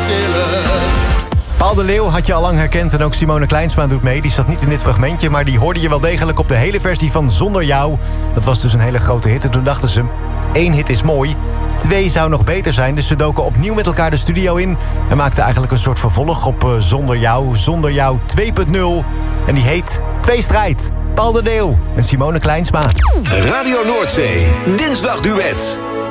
stille. Paul de Leeuw had je al lang herkend en ook Simone Kleinsma doet mee. Die zat niet in dit fragmentje, maar die hoorde je wel degelijk op de hele versie van Zonder Jou. Dat was dus een hele grote hit en toen dachten ze, 1 hit is mooi, 2 zou nog beter zijn. Dus ze doken opnieuw met elkaar de studio in en maakten eigenlijk een soort vervolg op Zonder Jou 2.0. En die heet Tweestrijd. Paul de Leeuw en Simone Kleinsma. Radio Noordzee, dinsdag duet.